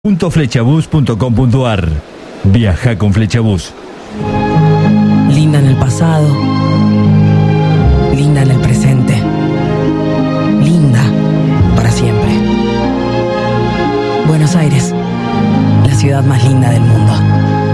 .flechabus.com.ar. Viaja con Flechabus. Linda en el pasado, linda en el presente, linda para siempre. Buenos Aires, la ciudad más linda del mundo.